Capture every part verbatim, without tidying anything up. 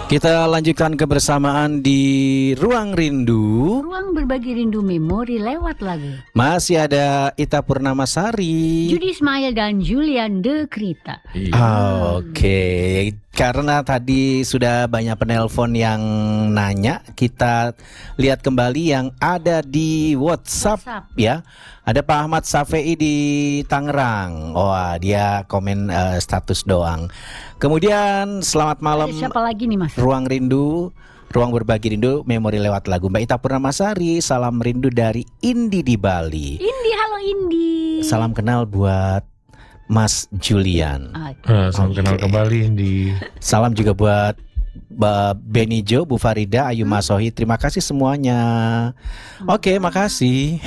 Kita lanjutkan kebersamaan di Ruang Rindu. Ruang berbagi rindu memori lewat lagu. Masih ada Ita Purnamasari, Judi Ismail dan Julian De Krita. Oke, karena tadi sudah banyak penelpon yang nanya, kita lihat kembali yang ada di WhatsApp, WhatsApp. ya. Ada Pak Ahmad Safei di Tangerang. Wah, dia komen uh, status doang. Kemudian selamat malam. Ada siapa lagi nih Mas? Ruang Rindu, Ruang Berbagi Rindu, memori lewat lagu. Mbak Ita Purnamasari, salam rindu dari Indi di Bali. Indi, halo Indi. Salam kenal buat Mas Julian. Okay. Uh, salam Oke. kenal kembali di Salam juga buat Mbak Benijo, Bu Farida, Ayu Masohi. Terima kasih semuanya. Oke, makasih.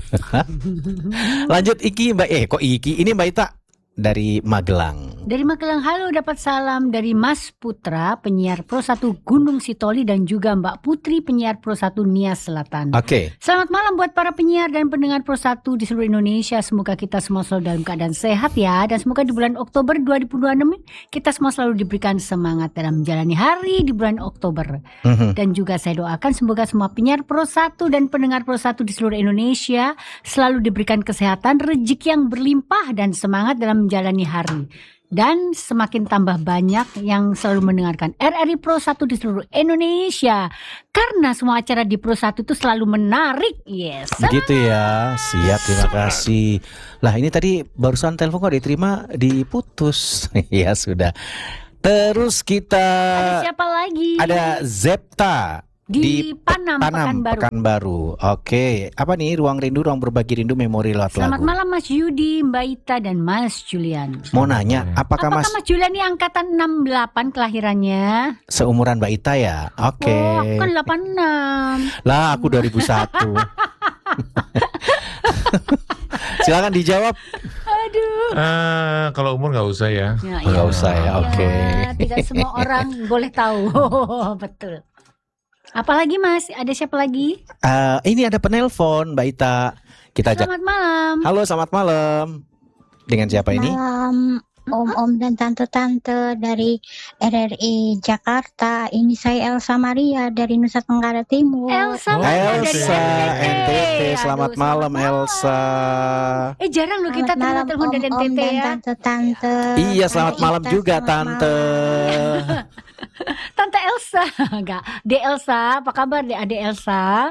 Lanjut Iki, Mbak. Eh, kok Iki? Ini Mbak Ita dari Magelang. Dari Magelang, halo, dapat salam dari Mas Putra, penyiar Pro satu Gunung Sitoli, dan juga Mbak Putri, penyiar Pro satu Nias Selatan. Oke. Selamat malam buat para penyiar dan pendengar Pro satu di seluruh Indonesia. Semoga kita semua selalu dalam keadaan sehat ya. Dan semoga di bulan Oktober dua ribu dua puluh enam kita semua selalu diberikan semangat dalam menjalani hari di bulan Oktober. Mhm. Dan juga saya doakan semoga semua penyiar Pro satu dan pendengar Pro satu di seluruh Indonesia selalu diberikan kesehatan, rezeki yang berlimpah, dan semangat dalam menjalani hari. Dan semakin tambah banyak yang selalu mendengarkan R R I Pro satu di seluruh Indonesia. Karena semua acara di Pro satu itu selalu menarik. Yes. Begitu ya. Siap, terima kasih. Lah, ini tadi barusan telepon kok diterima, diputus. Ya sudah. Terus kita Ada siapa lagi? ada Zepta Di Panam, Pekanbaru. Pekanbaru. Oke, apa nih Ruang Rindu, Ruang Berbagi Rindu, memori lewat Selamat lagu. malam Mas Yudi, Mbak Ita, dan Mas Julian. Mau nanya, apakah, Apakah Mas Mas Julian ini angkatan enam delapan kelahirannya? seumuran Mbak Ita ya? Oke. Oh, aku kan delapan enam. Lah, aku dua ribu satu. Silakan dijawab. Aduh. Ah, kalau umur nggak usah ya. Ya, Nggak usah ya, oke. Tidak semua orang boleh tahu. Betul. Apalagi Mas? Ada siapa lagi? Eh, ini ada penelpon Mbak Ita. Kita ajak. Selamat malam. Halo, selamat malam. Dengan siapa ini? Malam, om-om dan tante-tante dari R R I Jakarta. Ini saya Elsa Maria dari Nusa Tenggara Timur. Elsa, Oh, Maria dari Elsa, N T T. Selamat Aduh, malam, selamat Elsa. malam. Eh jarang loh kita Selamat malam, telepon dari N T om-om T dan ya. tante-tante. Iya, selamat Tante malam Ita, juga, selamat Tante. malam. Tante Elsa, enggak. De Elsa, apa kabar De Ade Elsa?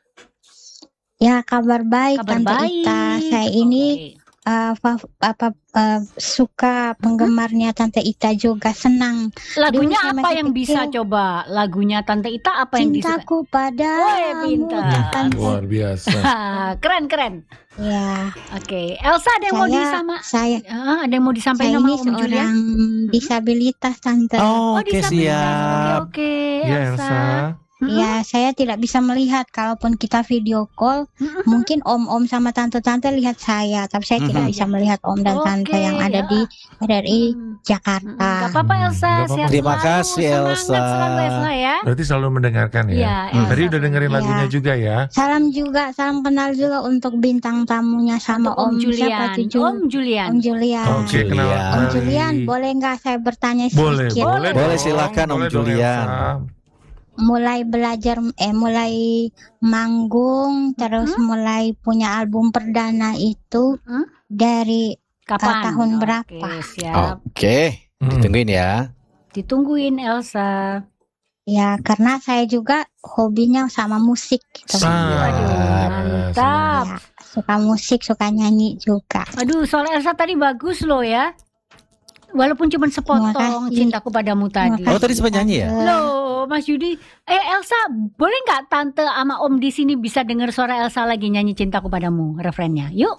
Ya, kabar baik, Kabar Tante baik. Ita. Saya ini Oke. uh, fa- apa uh, suka penggemarnya Tante Ita juga, senang. Lagunya Dulu saya apa masih yang bisa kecil. coba? Lagunya Tante Ita apa yang disuka? Cintaku padamu. Woi, pintar. Tante. Luar biasa. keren keren. Ya, Oke, Elsa ada yang mau saya disama? saya Ah, ada yang mau disampaikan Saya sama ini Om Julian? seorang disabilitas, Tante. Oh, oke, disabilitas. siap. Oke, oke, Ya Elsa. Elsa. Mm-mm. Ya, saya tidak bisa melihat. Kalaupun kita video call, Mm-mm. mungkin om-om sama tante-tante lihat saya, tapi saya tidak Mhm. bisa melihat om dan tante Oke, yang ada ya. di R R I Hmm. Jakarta. Gak apa-apa Hmm, Elsa, nggak apa-apa. sehat Terima selalu, kasih, semangat Elsa. selalu Elsa ya. Berarti selalu mendengarkan ya. Iya, Hmm. Tadi Elsa. udah dengerin Iya. lagunya juga ya. Salam juga, salam kenal juga untuk bintang tamunya sama Untuk Om om, Julian. siapa tuh Jul? Om Julian. Om Julian. Oke, Julian. kenal. Om Julian, boleh nggak saya bertanya Boleh, sedikit? boleh. Boleh, dong. silakan, Om Boleh dong, Julian. Elsa. Mulai belajar, eh mulai manggung, terus mulai punya album perdana itu Hmm? dari Kapan? Eh, tahun Oke, berapa? siap. Oke, Hmm. ditungguin ya. Ditungguin Elsa. Ya, karena saya juga hobinya sama musik gitu. Siap. Waduh, mantap. Ya, suka musik, suka nyanyi juga. Aduh, soal Elsa tadi bagus loh ya. Walaupun cuma sepotong Terima kasih. cintaku padamu tadi. Terima Oh, tadi sempat nyanyi ya? Tante. Loh, Mas Yudi. Eh, Elsa, boleh nggak Tante sama Om di sini bisa dengar suara Elsa lagi nyanyi cintaku padamu, refrennya? Yuk.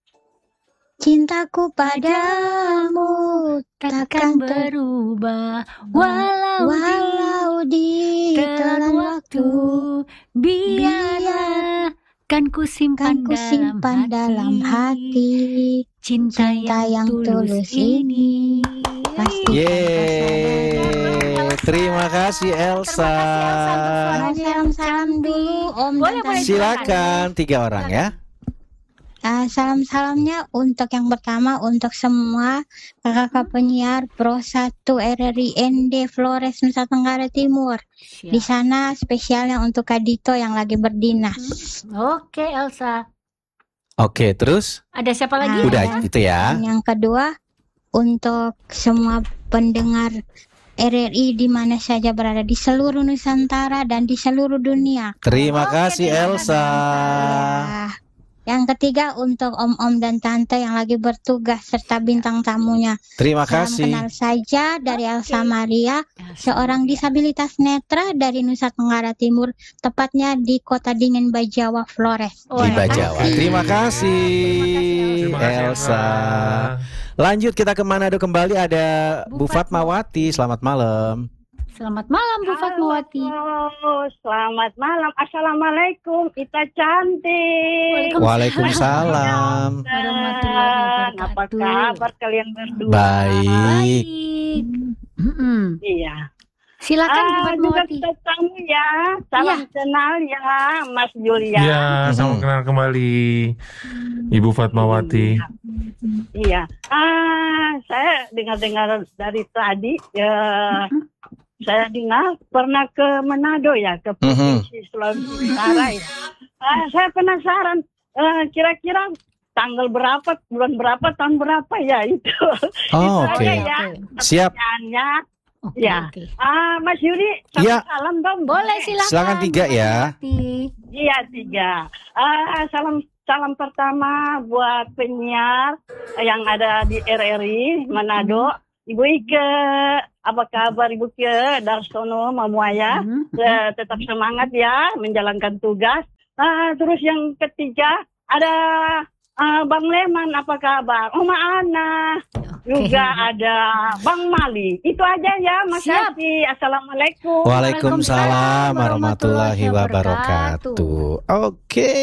Cintaku padamu Takkan takkan berubah walau, walau di telan telan waktu, waktu, biarlah kan ku simpan, kan ku simpan dalam hati. cinta, cinta yang, yang tulus, tulus ini. Pasti. Yeay, terima kasih Elsa. Terima kasih, Elsa, untuk suara Salam salam dulu Om Boleh, dan boleh, Tante. Silakan tiga orang ya. Uh, salam-salamnya untuk yang pertama untuk semua kakak-kakak penyiar Pro satu R R I N D Flores Nusa Tenggara Timur. Siap. Di sana spesialnya untuk Kak Dito yang lagi berdinas. Oke, Elsa. Oke, terus? Ada siapa lagi? Nah, Udah dan- itu ya. Dan yang kedua untuk semua pendengar R R I di mana saja berada di seluruh Nusantara dan di seluruh dunia. Terima Oke, kasih terima kasih, Elsa. Ya. Yang ketiga untuk om-om dan tante yang lagi bertugas serta bintang tamunya. Terima Salam kasih. kenal saja dari Elsa Maria, Elsa. seorang disabilitas netra dari Nusa Tenggara Timur, tepatnya di Kota Dingin Bajawa, Flores. Oh, Di ya. Bajawa. Terima kasih, Terima kasih Elsa. Lanjut kita ke Manado kembali, ada Bu Bu Fatmawati. Selamat malam. Selamat malam Bu Fatmawati. Halo, selamat malam. Assalamualaikum, Ita cantik. Waalaikumsalam. Warahmatullahi Apa wabarakatuh. kabar kalian berdua? Baik. Baik. Mm-mm. Iya. Silakan Bu Ah, juga Fatmawati. kita tamu ya. Salam kenal ya, Mas Julia. Ya, sama Mhm. kenal kembali Ibu Fatmawati. Iya. Ah, saya dengar-dengar dari tadi. Ya, saya dengar pernah ke Manado ya, ke Provinsi Sulawesi Utara ya. Ah, saya penasaran. eh, kira-kira tanggal berapa, bulan berapa, tahun berapa ya itu? Oh, Itu oke. aja ya. Siap. Pertanyaannya. Oke, Ya. oke. Ah, Mas Yuri, Iya. salam dong. Boleh silakan. Silakan tiga Bu ya. Fatmawati. Iya, tiga. Ah, salam salam pertama buat penyiar yang ada di R R I Manado. Ibu Ike, apa kabar Ibu Ike? Darsono, Mamuaya. Hmm. Eh, tetap semangat ya menjalankan tugas. Ah, terus yang ketiga ada ah, Bang Leman, apa kabar? Oma Ana. Juga ada Bang Mali. Itu aja ya, Mas Siap. Yati. Assalamualaikum. Waalaikumsalam warahmatullahi wabarakatuh. Oke.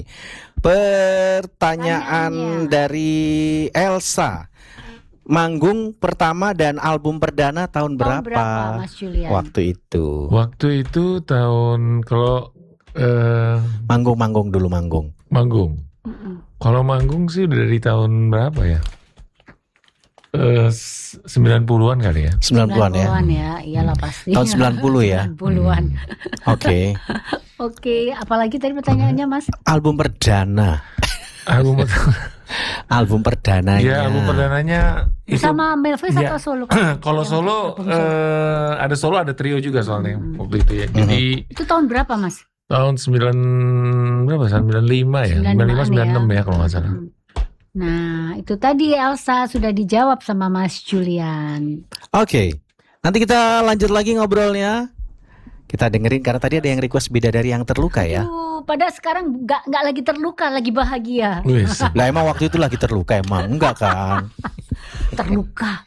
Pertanyaan Pertanyaannya. dari Elsa. Manggung pertama dan album perdana tahun Tahun berapa? berapa, Mas Julian? Waktu itu. Waktu itu tahun kalau eh, Manggung-manggung dulu manggung. manggung. Mm-mm. Kalau manggung sih udah dari tahun berapa ya? Eh, s- sembilan puluhan kali ya. sembilan puluhan ya. sembilan puluhan ya, iyalah pasti. Tahun sembilan puluh ya. sembilan puluhan. Oke. Oke, apalagi tadi pertanyaannya Mas? Album perdana. Album Album perdananya. ya, album perdananya itu Sama Melvis ya. atau solo? kalau Yang solo album solo. eh, ada solo ada trio juga soalnya Hmm. waktu itu ya. Jadi Itu tahun berapa Mas? tahun sembilan berapa? sembilan puluh lima ya. sembilan puluh lima sembilan puluh enam ya kalau nggak salah. Hmm. Nah, itu tadi Elsa sudah dijawab sama Mas Julian. Oke. Nanti kita lanjut lagi ngobrolnya. Kita dengerin karena tadi ada yang request bidadari yang terluka ya. Aduh, pada sekarang nggak nggak lagi terluka, lagi bahagia. Wis. Lah emang waktu itu lagi terluka emang enggak kan? Terluka.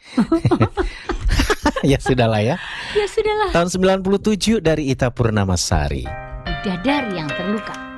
Ya sudahlah ya. Ya sudahlah. Tahun sembilan puluh tujuh dari Ita Purnamasari. Bidadari yang terluka.